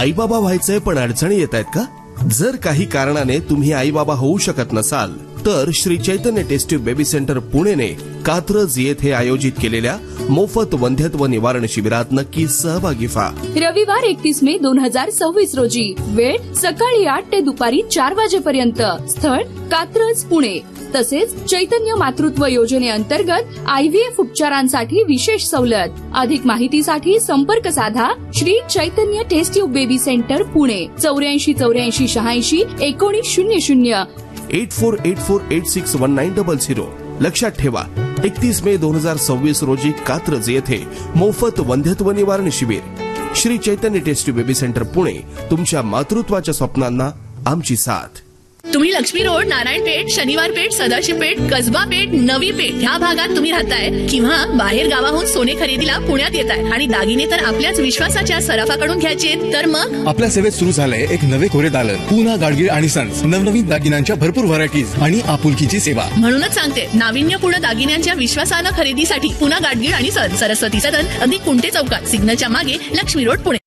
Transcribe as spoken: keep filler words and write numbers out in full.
आई बाबा व्हायचंय पण अडचणी येत आहेत का? जर काही कारणाने तुम्ही आई बाबा होऊ शकत नसाल तर Shri Chaitanya taste tube baby centre पुणेने Katraj येथे आयोजित केलेल्या मोफत वंध्यत्व निवारण शिबिरात नक्की सहभागी व्हा। रविवार एकतीस मे दोन हजार सव्वीस रोजी, वेळ सकाळी आठ ते दुपारी चार वाजेपर्यंत, स्थळ कात्रज पुणे। तसेच चैतन्य मातृत्व योजनेअंतर्गत आयव्हीएफ उपचारांसाठी विशेष सवलत। अधिक माहितीसाठी संपर्क साधा Shri Chaitanya taste tube baby centre Pune, चौऱ्याऐंशी चौऱ्याऐंशी शहाऐंशी एकोणीस शून्य शून्य eight four eight four eight six one nine double zero. लक्षात ठेवा, एकतीस मे दोन हजार सव्वीस रोजी कात्रज येथे मोफत वंध्यत्व निवारण शिबिर। Shri Chaitanya taste tube baby centre Pune, तुमच्या मातृत्वाच्या स्वप्नांना आमची साथ। तुम्ही लक्ष्मी रोड, नारायणपेठ, शनिवार पेठ, सदाशिव पेठ, कसबा पेठ, नवी पेठ ह्या भागात तुम्ही राहताय किंवा बाहेर गावाहून सोने खरेदीला पुण्यात येताय आणि दागिने तर आपल्याच विश्वासाच्या सराफाकडून घ्यायचे, तर मग आपल्या सेवेत सुरू झालंय एक नवे कोरे दालन, पूना गाडगीळ आणि सन्स। नवनवीन दागिन्यांच्या भरपूर व्हरायटीज आणि आपुलकीची सेवा। म्हणूनच सांगते, नाविन्यपूर्ण दागिन्यांच्या विश्वासानं खरेदीसाठी पुना गाडगीळ आणि सन्स, सरस्वती सदन, अगदी कुंटे चौकात, सिग्नलच्या मागे, लक्ष्मी रोड, पुणे।